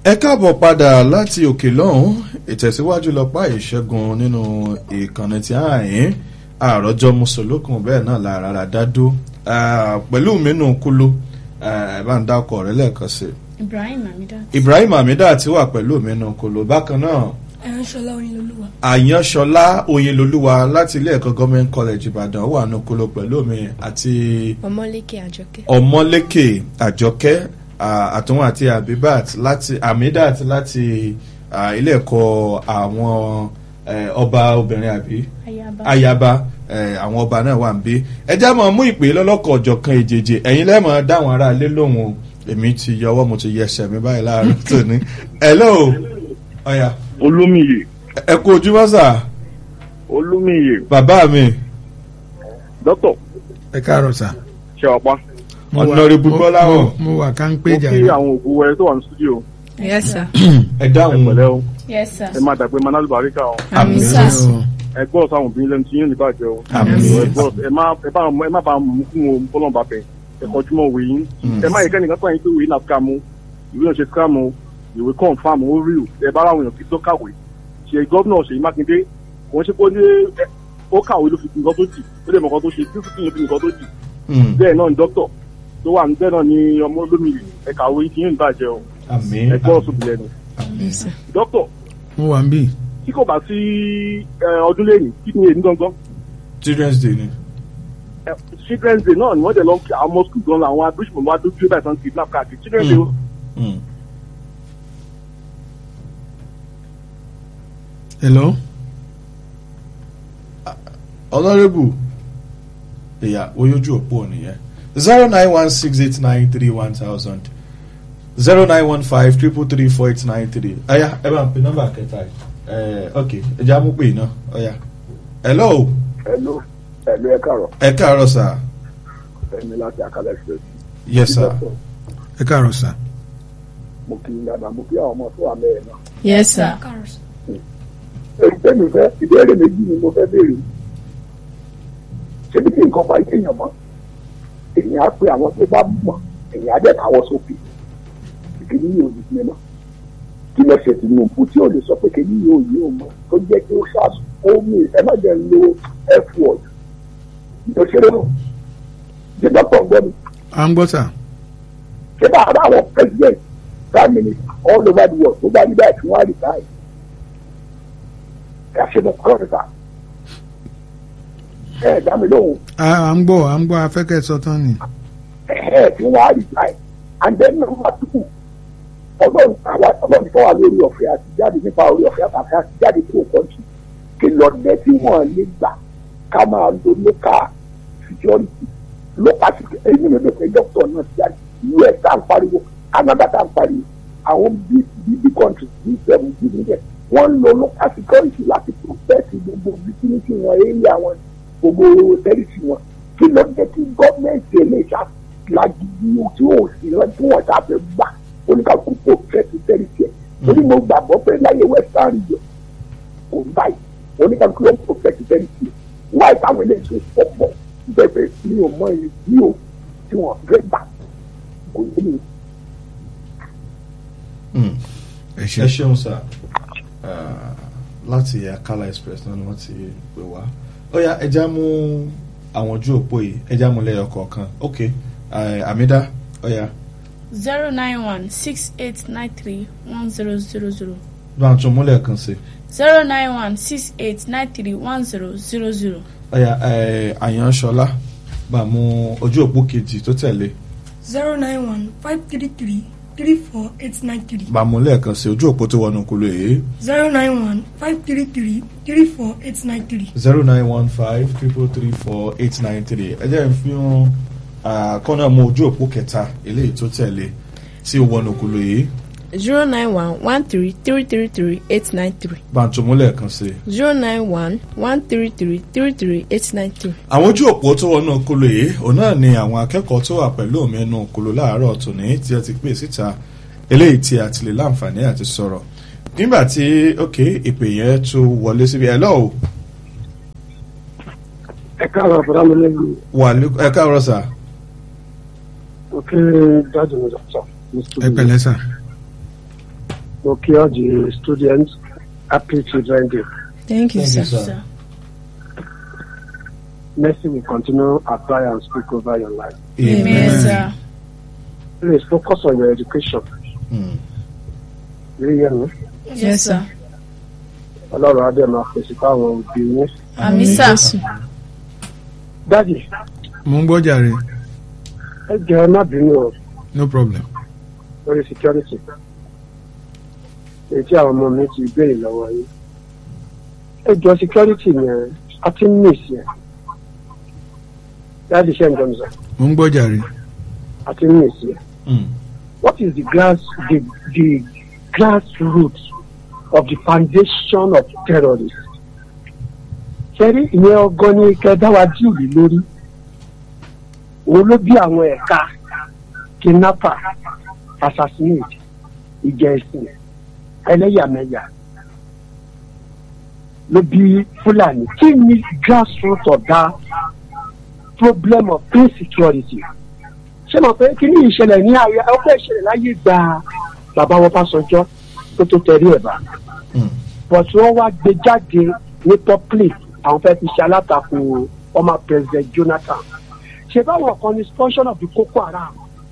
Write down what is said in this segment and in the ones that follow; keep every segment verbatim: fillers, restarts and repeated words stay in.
ẹ káàbọ̀ padà láti òkè lọ́hùn ìtẹ̀síwájú lọ́pàá ìṣẹ́gun nínú ìkànnì tí ààyìn àròjọ mùsùlùkùn bẹ́ẹ̀ náà lára dádó pẹ̀lú mínú kúló ẹ̀ bá ń dákọ̀ rẹ̀ lẹ́ẹ̀kan sí. Ibrahim Amida. Ibrahim Amida ti wà pẹ̀lú mínú kúló bákan náà. Àyànṣọlá Oyinlolúwa. Àyànṣọlá Oyinlolúwa láti ilé ẹ̀kọ́ Government College Ìbàdàn wà nínú kúló pẹ̀lú mi àti. Ọmọlékè Àjọkẹ́. Ọmọlékè Àjọkẹ́ àtúnwò àti Abibat láti Amidat láti ilé ẹ̀kọ́ àwọn ọba obìnrin àbí ayaba àwọn ọba náà wà ń bí ẹjá máa mú ìpè lọ́lọ́kọ̀ ọ̀jọ̀kan èjèèjì ẹ̀yin lẹ́mọ̀ dáwọn ará ilé lóhùn èmi ti yọwọ́ mo ti yẹsẹ̀ mi báyìí láàárọ̀ tòní. Hello ọ̀yà. Olúmiyè. ẹ kú ojúmọ́ sà. Olúmiyè. bàbá mi. dókítà. ẹ káàárọ̀ sà. ṣe ọ̀pá. Honorable Gbọ́láhàn. mo wà ká ń pè jà mo kí àwọn òkú wẹrẹ tó wà ní studio. Yes sir. ẹ dáhùn. ẹ pẹ̀lẹ́ o. Yes sir. ẹ máa dàgbé manal barika o. Àmín sir. ẹ gbọ́ sáwọn obìnrin lẹ́nu tí yín nípa jẹ́ o. Àmín. ẹ gbọ́ ẹ má ẹ bá ẹ má bá mú fún wọn bọ́lọ̀ bá bẹ̀ ẹ kọjú mọ́ òwe yín. ẹ má yẹ kẹ́nìkan tó yín pé òwe náà ká mú ìwé náà ṣe ká mú ìwé confam ó rí o ẹ bá àwọn èèyàn kí tó kàwé ṣe gómìnà Ṣèyí Mákindé kò ń ṣe pé ó kàwé ló fi nǹkan tó jì ó lè mọ nǹkan tó ṣe tí ó fi nǹkan tó jì bẹ́ẹ̀ náà ni dókítà tó wà níbẹ̀ náà ni ọmọ Olúmiyè ẹ̀ka òwe yín ti yín bàjẹ́ o ẹ̀gbọ́n ọ̀ṣùbù lẹ́nu. dókítà mo wà ń bì. tí kò bá sí ọdún lẹ́yìn kí ni èyí gangan. Children's Day ni. Children's Day náà ni wọ́n jẹ́ lọ kí àwọn ọmọ skul gan làwọn abúlé mọ̀ adójú ẹ̀ báyìí tán kidnap káàkiri Children's Day. Hello. Honorable ìyá oyójú òpó nìyẹn zero nine one six eight nine three one thousand zero nine one five triple three four eight nine three ẹ̀yà ẹ bá ń pe nọ́mbà kẹta ẹ̀ ok ẹ jẹ́ àmúpè iná ọ̀yà. Hello. Hello. Hello ẹ káàárọ̀. ẹ káàárọ̀ sà. Ẹni láti Akala Express. Yes sir. ẹ káàárọ̀ sà. mo kì í dàgbà mo kí àwọn ọmọ tó wà mẹ́rin náà. Yes sir. èyí tẹ́mi fẹ́ ìbéèrè méjì ni mo fẹ́ béèrè. ṣé bí kí nǹkan bá kéèyàn mọ́ èèyàn á pe àwọn tó bá mọ̀ èèyàn á dẹ̀ káwọ́ sókè ìkíní yóò di sinimá kí lọ ṣe Tinubu tí ò lè sọ pé kíní yóò yí òun mọ́ tó jẹ́ kí ó ṣàṣù ó mi ẹ má jẹ́ lo f word ìdọ̀ṣẹ́rẹ́ náà ṣé dọ́kítọ̀ ń gbọ́ mi. à ń gbọ́ sà. ṣé bá a bá àwọn president prime minister all over the world tó bá rí báyìí tí wọ́n á rí báyìí ẹ ṣe mọ̀ kọ́ nípa ẹ dá mi lóhùn. à ń gbọ́ à ń gbọ́ afẹ́kẹ́ sọ tán ni. ẹ tí wọ́n á rí báyìí and then number two ọlọ́run àwa ọlọ́run tó wà lórí ọ̀fẹ́ àti jáde nípa orí ọ̀fẹ́ àtàfẹ́ àti jáde tó kọ́ńtì kí lọ́dẹ tí wọ́n lè gbà ká máa lo local security local security èyí ni mo fẹ́ dókítà náà ti jáde U S tá à ń pariwo Canada tá à ń pariwo àwọn big big countries bíi seven bíi níbẹ̀ wọ́n ń lo local security láti protect gbogbo vicinity wọn area wọn gbogbo territory wọn kí lọ́dẹ tí gọ́ọ̀mẹ̀ntì eléyà lagidi tí ó sì rán tí wọ́n ṣàfẹ́ gbà oníkàkú protect territory ẹ̀ torí mo gbàgbọ́ pé láyé western region kò báyìí oníkàkú ló ń protect territory wáyé táwọn eléyìí tó pọ̀ bẹ́ẹ̀ mi ò mọ èyí tí ó tí wọ́n fẹ́ gbà kò yé mi. ẹ ṣeun sá láti Akala Express náà ni wọ́n ti pè wá ó yá ẹja mú àwọn ojú òpó yìí ẹja mú lẹ́yọ kọ̀ọ̀kan ok Amida ó yá. zero nine one six eight nine three one zero zero zero. bá a tún múlẹ̀ kan sí. zero nine one six eight nine three one zero zero zero. ó yá Àyànṣọlá bá a mú ojú òpó kejì tó tẹ̀lé. zero nine one five three three three four eight nine three. bá a mú lẹ́ẹ̀kan sí ojú òpó tó wọnú kúlò yìí. zero nine one five three three three four eight nine three. zero nine one five triple three four eight nine three ẹ jẹ́ n fi hàn kọ́nà mú ojú òpó kẹta eléyìí tó tẹ̀lé tí ó wọnú kúlò yìí. zero nine one one three three three three eight nine three. bàtò múlẹ̀ kan sí. zero nine one one three three three three eight nine three. àwọn ojú òpó tó wọnú kúlò yìí òun náà ni àwọn akẹ́kọ̀ọ́ tó wà pẹ̀lú òun ẹnu kúlò láàárọ̀ tòní tí ẹ ti pè síta eléyìí tí a ti lè láǹfààní àti sọ̀rọ̀ nígbà tí ok ìpè yẹn tó wọlé síbi ẹ lọ́wọ́. ẹ káàárọ̀ àbúrò mi nílùú. wà ẹ káàárọ̀ sà. òkè dájú mi sọ. ẹ pẹ̀lẹ́ sà. Okay, all the students, happy Children's Day. Thank you, Thank sir. you, sir. Sir. Mercy will continue apply and speak over your life. Amen, sir. Please focus on your education. Mm. You hear me? Yes, sir. Ọlọ́run adé máa fèsì fáwọn òbí yín. Àmín, sir. Daddy, mo ń gbọ́ jàre. ẹ jẹ́ ẹ má bínú o No problem. lórí security. Èyí tí àwọn ọmọ mi ti béèrè lọ́wọ́ yín. Ẹ jọ security yẹn, a ti ń miss yẹn. Daddy ṣe ń jọ mi sọ, mo ń gbọ́ jàre. a ti ń miss yẹn. Mm. What is the grass, the, the grassroots of the foundation of terrorists? Ṣẹ́rí ìyẹn ọgọ́ ní kẹ́dáwá jíìlì lórí. Òun ló bí àwọn ẹ̀ka kidnapper, assassinate, ìjẹ̀sìn, ẹlẹ́yàmẹ̀yà. Ló bí Fúlàní. Kí ni grassroots of that problem of insecurity? Ṣé mo pé kí ni ìṣẹ̀lẹ̀ ní ayé ọkọ̀ ìṣẹ̀lẹ̀ láyé gba bàbá wọn Fáṣọjọ́ tó tó tẹ̀rí ẹ̀ bá? But wọ́n wá gbé jáde ní public àwọn fẹ́ fi ṣe alátakò ọmọ president Jonathan. Ṣé báwọn kan ní sponsor of the Boko Haram?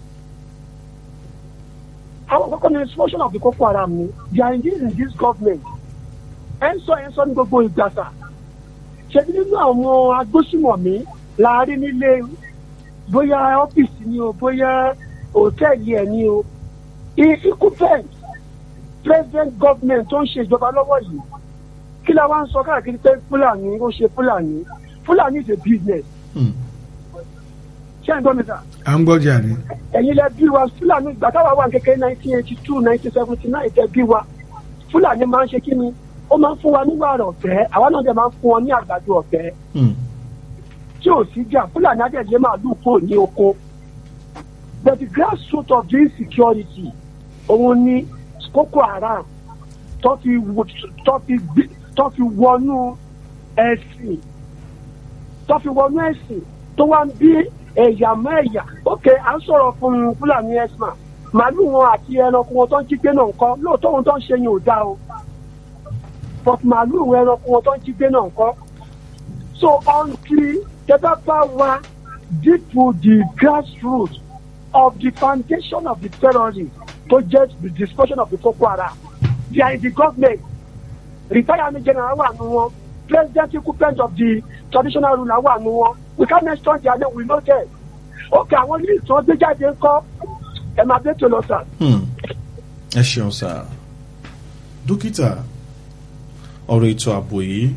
Àwọn kan ní sponsor of the Boko Haram ni they are engaged in this government. Ẹ ń sọ ẹ ń sọ ní gbogbo ìgbà sà. Ṣé nínú àwọn agbésùmọ̀mí láàárín nílé bóyá ọ́fíìsì ni o bóyá hòtẹ́ẹ̀lì ẹ̀ ni o ikú fẹ́ẹ̀ president government tó ń ṣe ìjọba lọ́wọ́ yìí kí la wá ń sọ káàkiri pé Fúlàní ó ṣe Fúlàní Fúlàní is a business. Ṣé ẹ̀ ń gbọ́ mi sà? à ń gbọ́ jàre. Ẹ̀yin lẹ bí wa Fúlàní ìgbà táwa wà kékeré nineteen eighty two nineteen seventy nine tẹ bí wa Fúlàní máa ń ṣe kí ni ó máa ń fún wa nígbà ọ̀fẹ́ àwa náà dẹ̀ máa ń fún wọn ní àgbàdo ọ̀fẹ́. Tí ò sí jà Fúlàní àjẹjẹ máa lù kúrò ní oko. But the grassroots of the insecurity òun ni Boko Haram tó fi tó fi tó fi wọnú ẹ̀sìn tó fi wọnú ẹ̀sìn tó wá ń bí ẹ̀yà mọ́ ẹ̀yà. Ok, à ń sọ̀rọ̀ fún Fúlàní ẹ̀sìn màálù wọn àti ẹranko wọn tó ń jí gbé náà ńkọ́ lóòótọ́ wọn tó ń ṣe yín ò dáa o but màálù wọn ẹranko wọn tó ń jí gbé náà ńkọ́. So until tẹ́tà bá wa deep to the grassroots of the foundation of the terrorism to just the discussion of the Boko Haram they are in the government retirement general wà nù wọn president equivalent of the traditional ruler wà nù wọn we can't mention their name we know them. Ok, àwọn ilé ìtàn gbé jáde ńkọ́ ẹ máa bẹ tó lọ sà. ẹ ṣeun sá dókítà ọ̀rọ̀ ètò ààbò yìí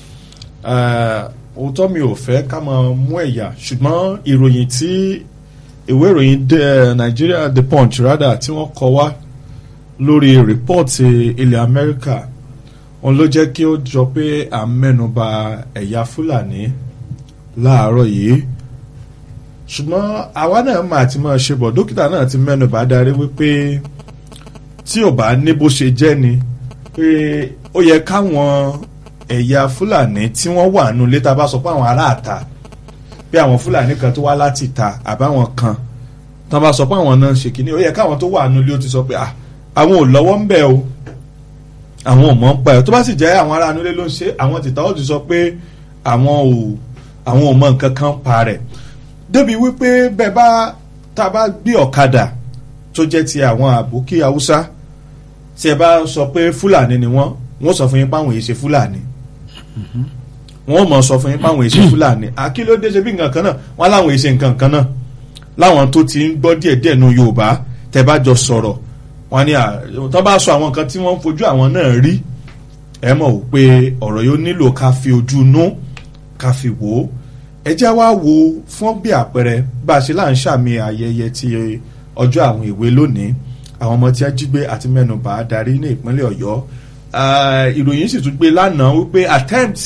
òótọ́ mi ò fẹ́ ká máa mú ẹ̀yà ṣùgbọ́n ìròyìn tí ìwé ìròyìn Nigeria The Punch rather tí wọ́n kọ wá lórí rìpọ́ọ̀tì ilẹ̀ Amẹ́ríkà òun ló jẹ́ kí ó jọ pé à ń mẹ́nuba ẹ̀yà Fúlàní láàárọ̀ yìí ṣùgbọ́n àwa náà máa ti máa ṣe bọ̀ dókítà náà ti mẹ́nuba darí wípé tí ò bá ní bó ṣe jẹ́ ni pé ó yẹ káwọn ẹ̀yà Fúlàní tí wọ́n wà nù létà bá sọ pé àwọn aráàta pé àwọn Fúlàní kan tó wá láti ta àbáwọn kan tán bá sọ pé àwọn náà ṣe kínní ó yẹ káwọn tó wà nù lé ó ti sọ pé àwọn ò lọ́wọ́ ń bẹ̀ o àwọn ò mọ̀ ń pa ẹ̀ tó bá sì jẹ́ àwọn ará nulẹ̀ ló ń ṣe àwọn tìta ó ti sọ pé àwọn ò àwọn ò mọ̀ nǹkan kan pa rẹ̀ débi wípé bẹ́ẹ̀ bá tá a bá gbé ọ̀kadà tó jẹ́ ti àwọn àbókí Haúsá tí ẹ bá sọ pé Fúlàní ni wọ́n wọ́n sọ fún yín páwọn èyí ṣe Fúlàní wọ́n mọ̀ sọ fún yín páwọn èyí ṣe Fúlàní àkílódé ṣe bí nǹkan kan náà wọ́n láwọn èyí ṣe nǹkan kan náà láwọn tó ti ń gbọ́ díẹ̀díẹ̀ nu Yorùbá tẹ́ bá jọ sọ̀rọ̀ wọ́n ní tó bá sọ àwọn nǹkan tí wọ́n ń fojú àwọn náà rí ẹ mọ̀ wò pé ọ̀rọ̀ yóò nílò ká fi ojú inú ká fi wò ó ẹ jẹ́ wá wo fún bí àpẹẹrẹ bá a ṣe là ń ṣàmì ayẹyẹ ti ọjọ́ àwọn ìwé lónìí àwọn ọmọ tí a jí gbé àti mẹ́nubà darí ní ìpínlẹ̀ Ọ̀yọ́ ìròyìn sì tún gbé lánàá wípé attempt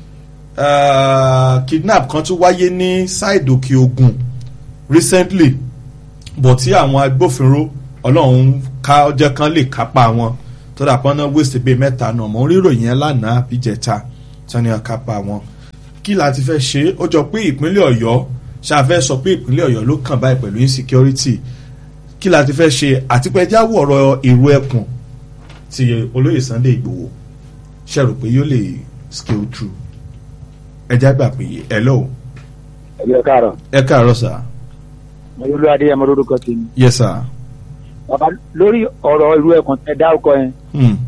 uh, kidnap kan tún wáyé ní side Òkè Ògùn recently but tí àwọn agbófinró Ọlọ́run ká ọjọ́ kan lè kápá wọn tó dà pọ́n náà wéṣẹ̀ bíi mẹ́ta náà mọ̀ ń ríròyìn yẹn lánàá bíjẹta tí wọ́n ní kápá wọn kí la ti fẹ́ ṣe ó jọ pé ìpínlẹ̀ Ọ̀yọ́ ṣàfẹ́ sọ pé ìpínlẹ̀ Ọ̀yọ́ ló kàn báyìí pẹ̀lú insecurity kí la ti fẹ́ ṣe àti pé ẹjá wọ̀ ọ̀rọ̀ èrò ẹkùn ti olóyè Sunday Igboho ṣe rò pé yóò lè scale through ẹja gbà pé hello. ẹ káàárọ̀. ẹ káàárọ̀ sà. olú adéyẹmọ lórúkọ tèmi. yes sir. bàbá lórí ọ̀rọ̀ irú ẹ̀kan tẹ dárúkọ yẹn.